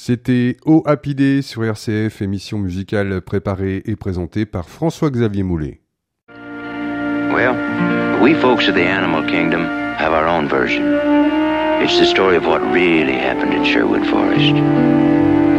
C'était Oh Happy Day sur RCF, émission musicale préparée et présentée par François-Xavier Moulet. Well, we folks of the animal kingdom have our own version. It's the story of what really happened in Sherwood Forest.